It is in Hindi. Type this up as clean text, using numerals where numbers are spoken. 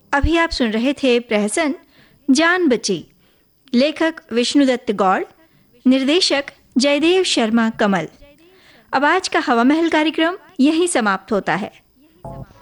अभी आप सुन रहे थे प्रहसन जान बची, लेखक विष्णुदत्त गौड़, निर्देशक जयदेव शर्मा कमल। अब आज का हवा महल कार्यक्रम यहीं समाप्त होता है।